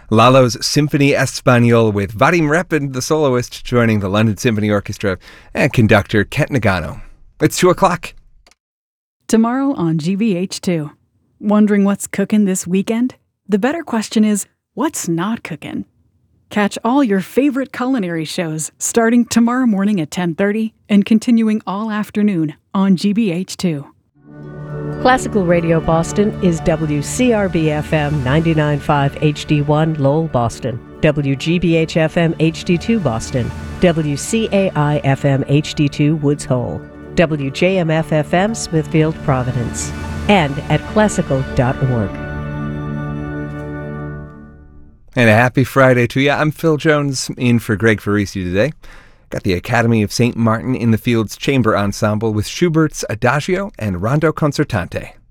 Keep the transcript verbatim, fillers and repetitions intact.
Lalo's Symphony Español with Vadim Repin, the soloist, joining the London Symphony Orchestra, and conductor Kent Nagano. It's two o'clock. Tomorrow on G B H two. Wondering what's cooking this weekend? The better question is, what's not cooking? Catch all your favorite culinary shows starting tomorrow morning at ten thirty and continuing all afternoon on G B H two. Classical Radio Boston is W C R B F M ninety-nine point five H D one Lowell, Boston, W G B H F M H D two Boston, W C A I F M H D two Woods Hole, W J M F F M Smithfield, Providence, and at classical dot org. And a happy Friday to you. I'm Phil Jones, in for Greg Farisi today. Got the Academy of Saint Martin in the Fields Chamber Ensemble with Schubert's Adagio and Rondo Concertante.